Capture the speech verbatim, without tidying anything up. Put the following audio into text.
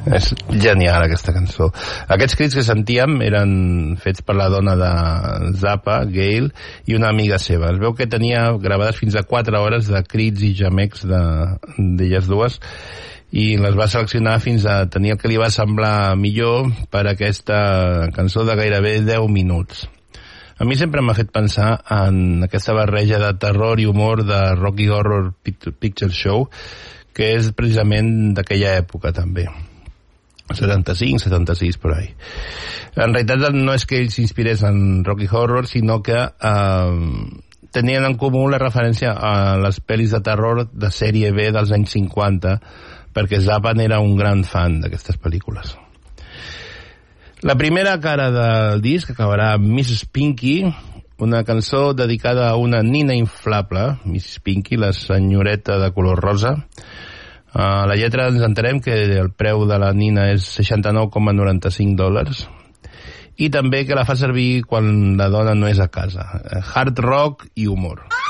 És genial, aquesta cançó. Aquests crits que sentíem eren fets per la dona de Zappa, Gail, i una amiga seva. Es veu que tenia gravades fins a quatre hores de crits i gemecs d'elles de, dues, i les va seleccionar fins a tenir el que li va semblar millor per a aquesta cançó de gairebé deu minuts. A mi sempre m'ha fet pensar en aquesta barreja de terror i humor de Rocky Horror Picture Show, que és precisament d'aquella època també. setanta-cinc, setanta-sis, per ahí. En realitat no és que ell s'inspirés en Rocky Horror, sinó que eh, tenien en comú la referència a les pel·lis de terror de sèrie B dels anys cinquanta, perquè Zappa era un gran fan d'aquestes pel·lícules. La primera cara del disc acabarà amb Missus Pinky, una cançó dedicada a una nina inflable, Missus Pinky, la senyoreta de color rosa. A la lletra ens entenem que el preu de la nina és seixanta-nou coma noranta-cinc dòlars, i també que la fa servir quan la dona no és a casa. Hard rock i humor.